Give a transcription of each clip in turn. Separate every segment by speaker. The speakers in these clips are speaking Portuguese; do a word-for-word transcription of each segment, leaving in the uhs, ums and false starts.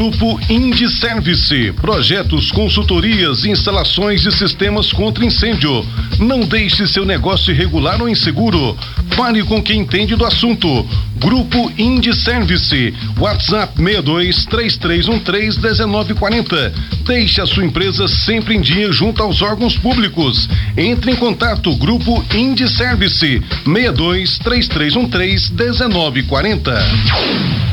Speaker 1: Grupo Indiservice, projetos, consultorias e instalações de sistemas contra incêndio. Não deixe seu negócio irregular ou inseguro. Fale com quem entende do assunto. Grupo Indiservice, WhatsApp seis dois três três um três um nove quatro zero. Deixe a sua empresa sempre em dia junto aos órgãos públicos. Entre em contato, Grupo Indiservice, seis dois três três um três um nove quatro zero.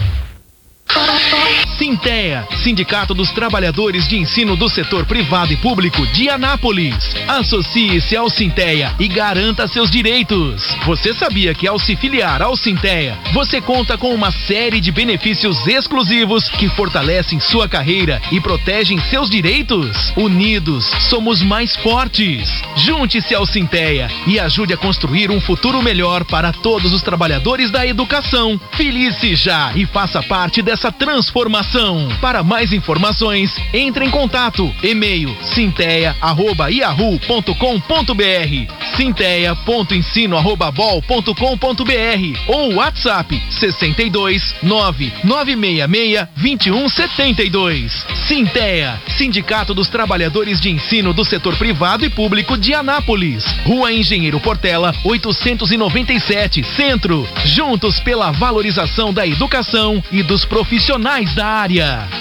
Speaker 2: Sintea, Sindicato dos Trabalhadores de Ensino do Setor Privado e Público de Anápolis. Associe-se ao Sintea e garanta seus direitos. Você sabia que ao se filiar ao Sintea, você conta com uma série de benefícios exclusivos que fortalecem sua carreira e protegem seus direitos? Unidos, somos mais fortes. Junte-se ao Sintea e ajude a construir um futuro melhor para todos os trabalhadores da educação. Filie-se já e faça parte dessa transformação. Para mais informações, entre em contato. E-mail sintea arroba yahoo ponto com ponto br, sintea ponto ensino arroba bol ponto com ponto br ou WhatsApp sessenta e dois nove nove seis seis vinte e um setenta e dois. Sintea, Sindicato dos Trabalhadores de Ensino do Setor Privado e Público de Anápolis. Rua Engenheiro Portela, oitocentos e noventa e sete, Centro. Juntos pela valorização da educação e dos profissionais da área.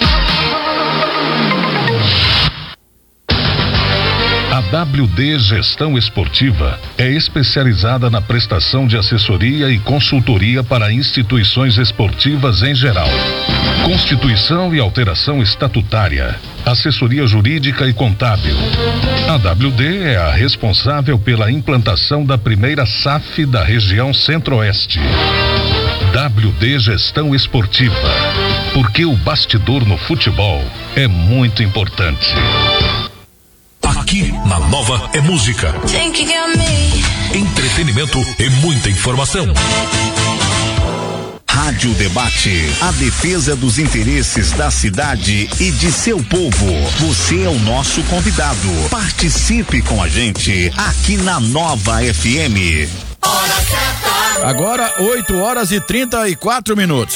Speaker 1: A W D Gestão Esportiva é especializada na prestação de assessoria e consultoria para instituições esportivas em geral. Constituição e alteração estatutária, assessoria jurídica e contábil. A W D é a responsável pela implantação da primeira S A F da região Centro-Oeste. W D Gestão Esportiva, porque o bastidor no futebol é muito importante.
Speaker 3: Aqui na Nova é música, entretenimento e muita informação. Rádio Debate, a defesa dos interesses da cidade e de seu povo. Você é o nosso convidado. Participe com a gente aqui na Nova F M.
Speaker 4: Hora certa.
Speaker 5: Agora oito horas e trinta e quatro minutos.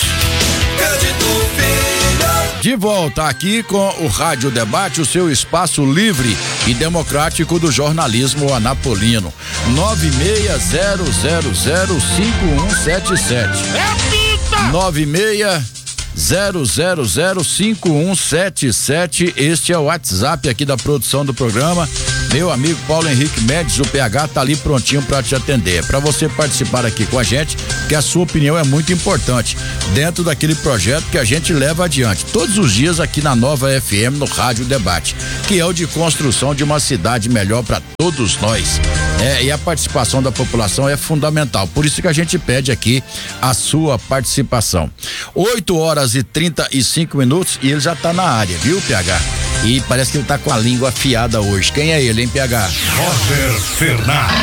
Speaker 5: De volta aqui com o Rádio Debate, o seu espaço livre e democrático do jornalismo anapolino. nove seis zero zero zero cinco um sete sete. nove seis zero zero zero cinco um sete sete. Este é o WhatsApp aqui da produção do programa. Meu amigo Paulo Henrique Mendes, o P H, tá ali prontinho para te atender. Para você participar aqui com a gente, que a sua opinião é muito importante dentro daquele projeto que a gente leva adiante todos os dias aqui na Nova F M, no Rádio Debate, que é o de construção de uma cidade melhor para todos nós. É, e a participação da população é fundamental. Por isso que a gente pede aqui a sua participação. oito horas e trinta e cinco minutos e ele já tá na área, viu, P H? E parece que ele tá com a língua afiada hoje. Quem é ele, hein, P H?
Speaker 3: Roger Fernandes.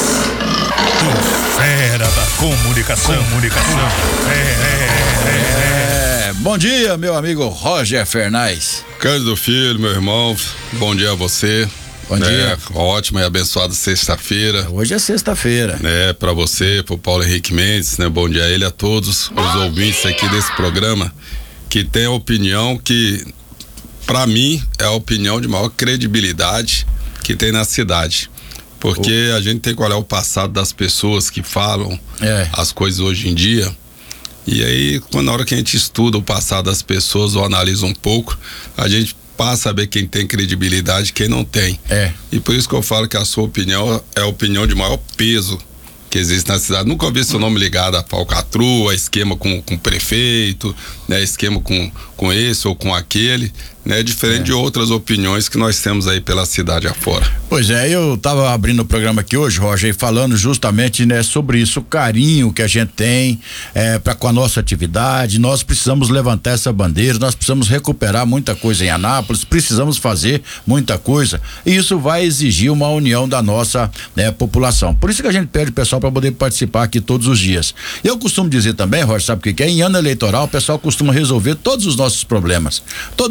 Speaker 3: O fera da comunicação. Comunicação. É, é,
Speaker 5: é, é. Bom dia, meu amigo Roger Fernandes.
Speaker 6: Cândido Filho, meu irmão, bom dia a você.
Speaker 5: Bom
Speaker 6: né,
Speaker 5: dia.
Speaker 6: Ótima e abençoada sexta-feira.
Speaker 5: Hoje é sexta-feira.
Speaker 6: Né, para você, pro Paulo Henrique Mendes, né? Bom dia a ele, a todos os ouvintes aqui desse programa, que tem a opinião que, para mim, é a opinião de maior credibilidade que tem na cidade. Porque oh. a gente tem que olhar o passado das pessoas que falam é. as coisas hoje em dia. E aí, quando na hora que a gente estuda o passado das pessoas ou analisa um pouco, a gente passa a ver quem tem credibilidade e quem não tem.
Speaker 5: É.
Speaker 6: E por isso que eu falo que a sua opinião é a opinião de maior peso que existe na cidade. Nunca ouvi seu nome ligado a falcatrua, esquema com, com prefeito, né? Esquema com, com esse ou com aquele, né? Diferente é. de outras opiniões que nós temos aí pela cidade afora.
Speaker 5: Pois é, eu tava abrindo o programa aqui hoje, Roger, e falando justamente, né, sobre isso, o carinho que a gente tem é, para com a nossa atividade. Nós precisamos levantar essa bandeira, nós precisamos recuperar muita coisa em Anápolis, precisamos fazer muita coisa, e isso vai exigir uma união da nossa, né, população. Por isso que a gente pede o pessoal para poder participar aqui todos os dias. Eu costumo dizer também, Roger, sabe o que que é? Em ano eleitoral, o pessoal costuma resolver todos os nossos problemas. Todo dia tem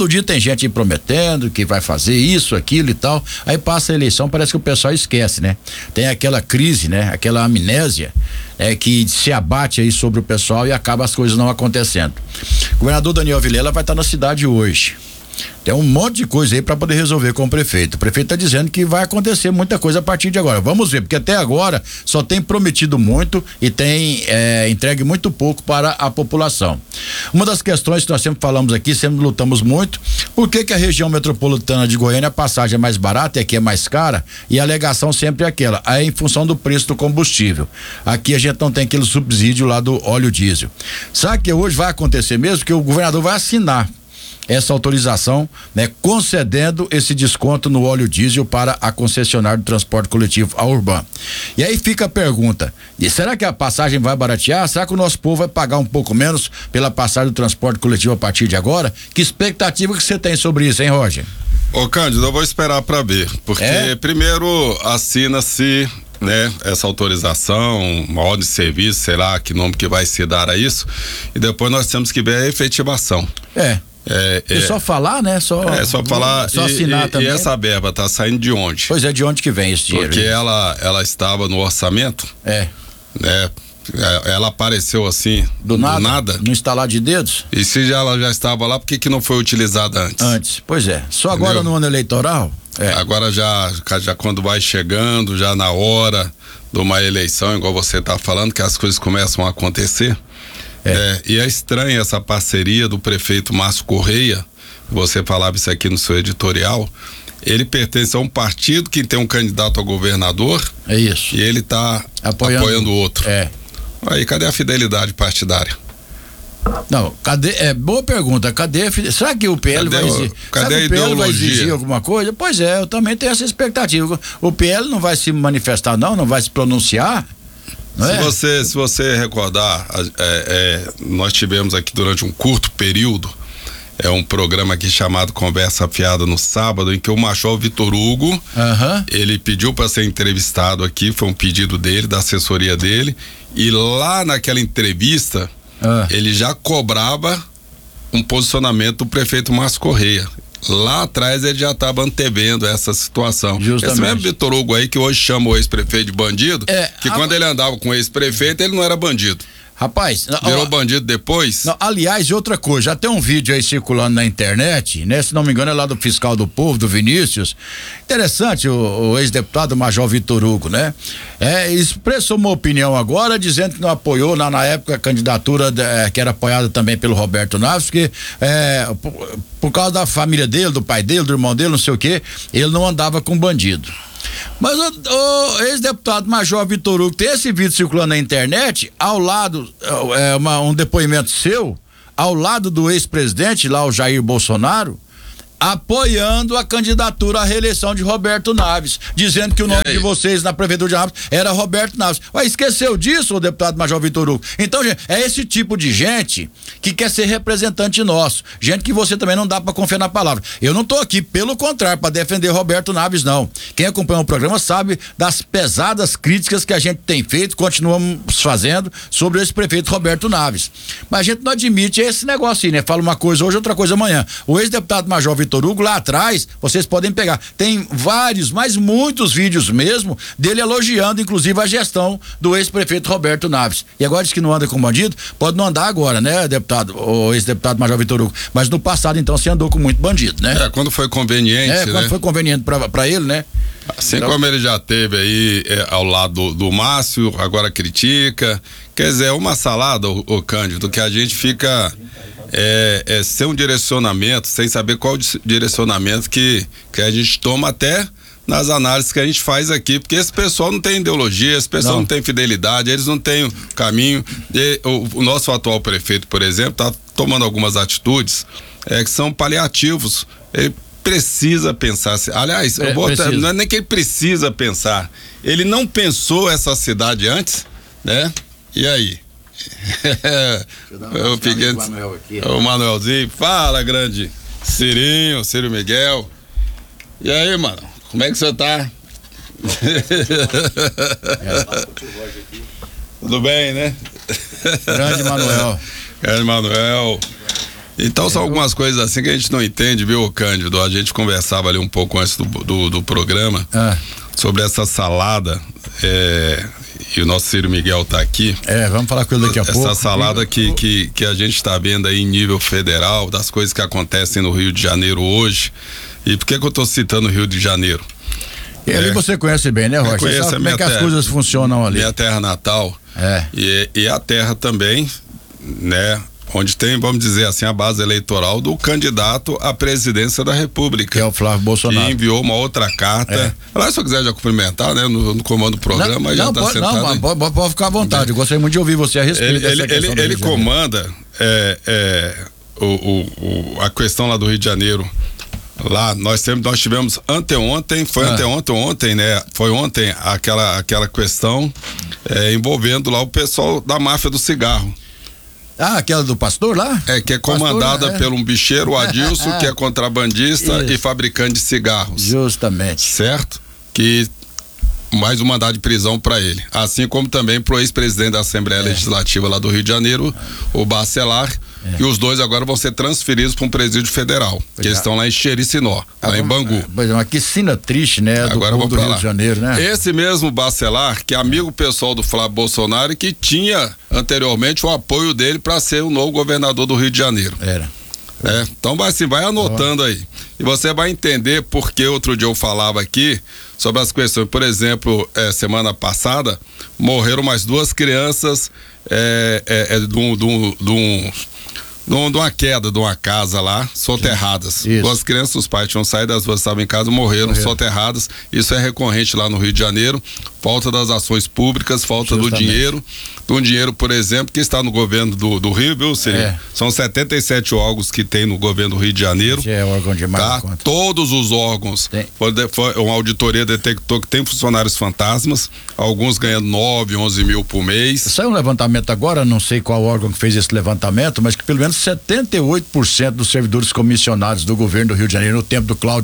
Speaker 5: gente prometendo que vai fazer isso, aquilo e tal. Aí passa a eleição, parece que o pessoal esquece, né? Tem aquela crise, né? Aquela amnésia, é, que se abate aí sobre o pessoal e acaba as coisas não acontecendo. O governador Daniel Vilela vai estar na cidade hoje. Tem um monte de coisa aí para poder resolver com o prefeito. O prefeito tá dizendo que vai acontecer muita coisa a partir de agora. Vamos ver, porque até agora só tem prometido muito e tem é, entregue muito pouco para a população. Uma das questões que nós sempre falamos aqui, sempre lutamos muito, por que que a região metropolitana de Goiânia a passagem é mais barata e aqui é mais cara? E a alegação sempre é aquela, é em função do preço do combustível. Aqui a gente não tem aquele subsídio lá do óleo diesel. Sabe que hoje vai acontecer mesmo? Que o governador vai assinar essa autorização, né, concedendo esse desconto no óleo diesel para a concessionária do transporte coletivo, a Urban. E aí fica a pergunta, e será que a passagem vai baratear? Será que o nosso povo vai pagar um pouco menos pela passagem do transporte coletivo a partir de agora? Que expectativa que você tem sobre isso, hein, Roger?
Speaker 6: Ô Cândido, eu vou esperar para ver, porque é? primeiro assina-se, né, essa autorização, uma ordem de serviço, sei lá que nome que vai se dar a isso, e depois nós temos que ver a efetivação.
Speaker 5: É.
Speaker 6: É,
Speaker 5: é, e só falar, né? Só,
Speaker 6: é, só falar.
Speaker 5: Só assinar
Speaker 6: e,
Speaker 5: também.
Speaker 6: E essa verba tá saindo de onde?
Speaker 5: Pois é, de onde que vem esse dinheiro?
Speaker 6: Porque ela, ela estava no orçamento.
Speaker 5: É.
Speaker 6: Né? Ela apareceu assim,
Speaker 5: do, do nada,
Speaker 6: nada.
Speaker 5: No estalar de dedos?
Speaker 6: E se já, ela já estava lá, por que que não foi utilizada antes?
Speaker 5: Antes, pois é. Só Entendeu? Agora no ano eleitoral? É.
Speaker 6: Agora já, já quando vai chegando, já na hora de uma eleição, igual você tá falando, que as coisas começam a acontecer. É. É, e é estranha essa parceria do prefeito Márcio Correia, você falava isso aqui no seu editorial, ele pertence a um partido que tem um candidato a governador.
Speaker 5: É isso.
Speaker 6: E ele está
Speaker 5: apoiando,
Speaker 6: apoiando o outro.
Speaker 5: É.
Speaker 6: Aí cadê a fidelidade partidária?
Speaker 5: Não, cadê, é boa pergunta, cadê, será que o P L
Speaker 6: cadê
Speaker 5: vai exigir,
Speaker 6: o, cadê
Speaker 5: será que
Speaker 6: a
Speaker 5: o P L vai
Speaker 6: ideologia?
Speaker 5: exigir alguma coisa? Pois é, eu também tenho essa expectativa, o P L não vai se manifestar não, não vai se pronunciar? Não
Speaker 6: se,
Speaker 5: é?
Speaker 6: você, se você recordar, é, é, nós tivemos aqui durante um curto período é um programa aqui chamado Conversa Fiada no sábado, em que o Major Vitor Hugo,
Speaker 5: uhum.
Speaker 6: ele pediu para ser entrevistado aqui, foi um pedido dele, da assessoria dele, e lá naquela entrevista uhum. ele já cobrava um posicionamento do prefeito Márcio Correia. Lá atrás ele já estava antevendo essa situação.
Speaker 5: Justamente.
Speaker 6: Esse mesmo Vitor Hugo aí que hoje chama o ex-prefeito de bandido,
Speaker 5: é,
Speaker 6: que a... quando ele andava com o ex-prefeito ele não era bandido.
Speaker 5: Rapaz,
Speaker 6: virou
Speaker 5: ó,
Speaker 6: bandido depois?
Speaker 5: Não, aliás, outra coisa, já tem um vídeo aí circulando na internet, né? Se não me engano é lá do fiscal do povo, do Vinícius. Interessante, o, o ex-deputado Major Vitor Hugo, né? É, expressou uma opinião agora, dizendo que não apoiou na, na época a candidatura de, é, que era apoiada também pelo Roberto Naves, porque é, por, por causa da família dele, do pai dele, do irmão dele, não sei o quê, ele não andava com bandido. Mas o, o ex-deputado Major Vitor Hugo tem esse vídeo circulando na internet, ao lado, é, uma, um depoimento seu, ao lado do ex-presidente, lá o Jair Bolsonaro, apoiando a candidatura à reeleição de Roberto Naves, dizendo que o nome de vocês na prefeitura de Anápolis era Roberto Naves. Ué, esqueceu disso, o deputado Major Vitor Hugo? Então, gente, é esse tipo de gente que quer ser representante nosso, gente que você também não dá pra confiar na palavra. Eu não tô aqui, pelo contrário, pra defender Roberto Naves, não. Quem acompanha o programa sabe das pesadas críticas que a gente tem feito, continuamos fazendo sobre esse prefeito Roberto Naves. Mas a gente não admite esse negócio aí, né? Fala uma coisa hoje, outra coisa amanhã. O ex-deputado Major Vitor Hugo, lá atrás, vocês podem pegar, tem vários, mas muitos vídeos mesmo, dele elogiando inclusive a gestão do ex-prefeito Roberto Naves. E agora diz que não anda com bandido, pode não andar agora, né, deputado, o ex-deputado Major Vitor Hugo, mas no passado então você andou com muito bandido, né?
Speaker 6: É, quando foi conveniente,
Speaker 5: É, quando
Speaker 6: né?
Speaker 5: foi conveniente pra, pra ele, né?
Speaker 6: Assim
Speaker 5: então,
Speaker 6: como ele já teve aí é, ao lado do, do Márcio, agora critica, quer dizer, é uma salada, o, o Cândido, que a gente fica é, é, sem um direcionamento, sem saber qual direcionamento que, que a gente toma até nas análises que a gente faz aqui, porque esse pessoal não tem ideologia, esse pessoal não, não tem fidelidade, eles não têm caminho. E, o, o nosso atual prefeito, por exemplo, está tomando algumas atitudes é, que são paliativos. Ele precisa pensar, aliás,
Speaker 5: é,
Speaker 6: eu vou até, não é nem que ele precisa pensar, ele não pensou essa cidade antes, né? E aí? Eu fiquei, o Manuelzinho, fala, grande Cirinho, Ciro Miguel. E aí, mano, como é que você tá? Tudo bem, né?
Speaker 5: Grande Manuel.
Speaker 6: Grande Manuel. Então são algumas coisas assim que a gente não entende, viu, Cândido? A gente conversava ali um pouco antes do, do, do programa ah. sobre essa salada, é, e o nosso Ciro Miguel tá aqui.
Speaker 5: É, vamos falar com ele daqui a
Speaker 6: essa
Speaker 5: pouco.
Speaker 6: Essa salada que, que, que a gente tá vendo aí em nível federal, das coisas que acontecem no Rio de Janeiro hoje. E por que que eu tô citando o Rio de Janeiro?
Speaker 5: E ali é, você conhece bem, né, Rocha? Você sabe como é que as coisas funcionam ali.
Speaker 6: Minha terra natal.
Speaker 5: É.
Speaker 6: E, e a terra também, né? Onde tem, vamos dizer assim, a base eleitoral do candidato à presidência da República. Que
Speaker 5: é o Flávio Bolsonaro.
Speaker 6: Que enviou uma outra carta. É. Aliás, se eu quiser já cumprimentar, né? No, no comando do programa, não, já está sentado.
Speaker 5: Não, pode, pode ficar à vontade. Eu gostaria muito de ouvir você a respeito
Speaker 6: ele,
Speaker 5: dessa
Speaker 6: ele,
Speaker 5: questão.
Speaker 6: Ele, ele comanda é, é, o, o, o, a questão lá do Rio de Janeiro. Lá, nós, temos, nós tivemos anteontem, foi ah. anteontem, ontem, né? Foi ontem aquela, aquela questão é, envolvendo lá o pessoal da máfia do cigarro.
Speaker 5: Ah, aquela do pastor lá?
Speaker 6: É, que é comandada pastor, é. por um bicheiro, o Adilson, que é contrabandista Isso. e fabricante de cigarros.
Speaker 5: Justamente.
Speaker 6: Certo? Que mais um mandado de prisão para ele. Assim como também pro ex-presidente da Assembleia é. Legislativa lá do Rio de Janeiro, o Bacelar. É. E os dois agora vão ser transferidos para um presídio federal, pois que é. estão lá em Xericinó, ah, lá em Bangu.
Speaker 5: Pois é, uma que cena triste, né?
Speaker 6: Agora
Speaker 5: do, do Rio de Janeiro, né?
Speaker 6: Esse mesmo Bacelar, que é amigo pessoal do Flávio Bolsonaro e que tinha anteriormente o apoio dele para ser o novo governador do Rio de Janeiro.
Speaker 5: Era.
Speaker 6: É, então vai, assim, vai anotando aí. E você vai entender porque outro dia eu falava aqui sobre as questões. Por exemplo, é, semana passada, morreram mais duas crianças é, é, é, de um. De um, de um de uma queda de uma casa lá, soterradas. Isso. Duas crianças, os pais tinham saído, as duas estavam em casa, morreram, morreram soterradas. Isso é recorrente lá no Rio de Janeiro. Falta das ações públicas, falta Justamente. do dinheiro. Do dinheiro, por exemplo, que está no governo do, do Rio, viu, Ciro? É. São setenta e sete órgãos que tem no governo do Rio de Janeiro.
Speaker 5: Que é órgão de mais
Speaker 6: tá?
Speaker 5: conta.
Speaker 6: Todos os órgãos. Tem. Foi, foi, uma auditoria detectou que tem funcionários fantasmas, alguns ganhando nove, onze mil por mês.
Speaker 5: Saiu um levantamento agora, não sei qual órgão que fez esse levantamento, mas que pelo menos setenta e oito por cento dos servidores comissionados do governo do Rio de Janeiro no tempo do Cláudio